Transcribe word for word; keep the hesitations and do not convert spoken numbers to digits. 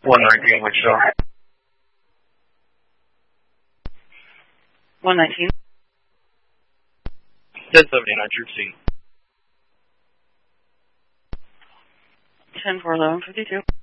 one nineteen, Wichita. one nineteen. ten seventy-nine, Troop C. ten four eleven fifty-two.